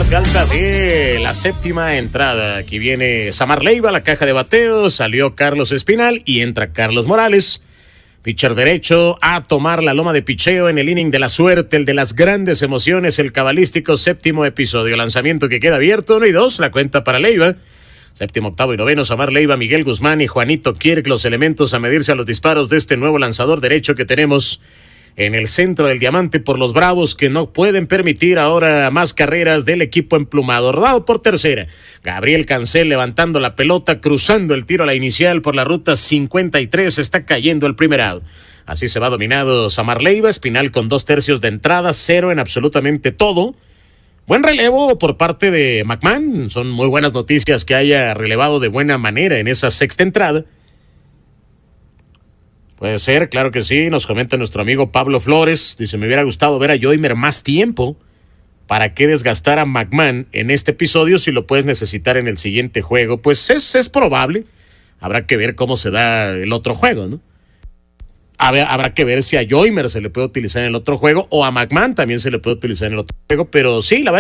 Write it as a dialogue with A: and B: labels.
A: parte alta de la séptima entrada. Aquí viene Samar Leiva, la caja de bateo, salió Carlos Espinal y entra Carlos Morales. Pitcher derecho a tomar la loma de picheo en el inning de la suerte, el de las grandes emociones, el cabalístico séptimo episodio. Lanzamiento que queda abierto, 1-2, la cuenta para Leiva. Séptimo, octavo y noveno, Samar Leiva, Miguel Guzmán y Juanito Kirk, los elementos a medirse a los disparos de este nuevo lanzador derecho que tenemos en el centro del diamante por los Bravos, que no pueden permitir ahora más carreras del equipo emplumado. Rodado por tercera, Gabriel Cancel levantando la pelota, cruzando el tiro a la inicial por la ruta 53, está cayendo el primer out. Así se va dominado Samar Leiva, Espinal con 2/3 de entrada, 0 en absolutamente todo. Buen relevo por parte de McMahon, son muy buenas noticias que haya relevado de buena manera en esa sexta entrada. Puede ser, claro que sí, nos comenta nuestro amigo Pablo Flores, dice, me hubiera gustado ver a Joymer más tiempo, ¿para qué desgastar a McMahon en este episodio si lo puedes necesitar en el siguiente juego? Pues es probable, habrá que ver cómo se da el otro juego, ¿no? Habrá que ver si a Joymer se le puede utilizar en el otro juego o a McMahon también se le puede utilizar en el otro juego, pero sí, la verdad